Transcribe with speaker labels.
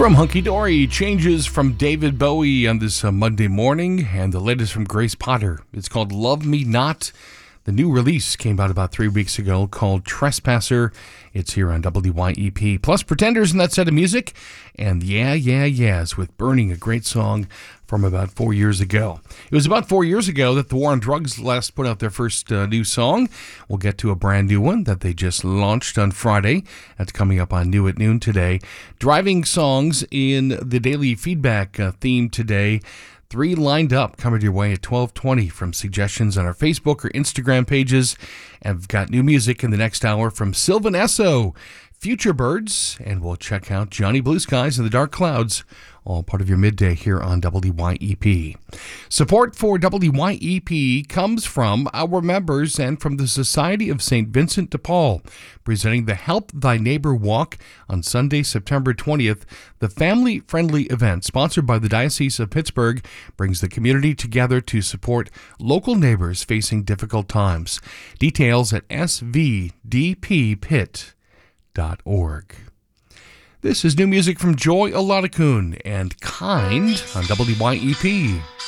Speaker 1: From Hunky Dory, changes from David Bowie on this Monday morning, and the latest from Grace Potter. It's called Love Me Not. The new release came out about 3 weeks ago called Trespasser. It's here on WYEP. Plus Pretenders in that set of music, and Yeah, Yeah, Yeahs with Burning, a great song from about 4 years ago. It was about 4 years ago that the War on Drugs last put out their first new song. We'll get to a brand new one that they just launched on Friday. That's coming up on New at Noon today. Driving songs in the daily feedback theme today. 3 lined up coming your way at 12:20 from suggestions on our Facebook or Instagram pages. And we've got new music in the next hour from Sylvan Esso, Future Birds, and we'll check out Johnny Blue Skies and the Dark Clouds, all part of your midday here on WYEP. Support for WYEP comes from our members and from the Society of St. Vincent de Paul, presenting the Help Thy Neighbor Walk on Sunday, September 20th. The family-friendly event, sponsored by the Diocese of Pittsburgh, brings the community together to support local neighbors facing difficult times. Details at svdppit.org. This is new music from Joy Oladokun and Kind on WYEP.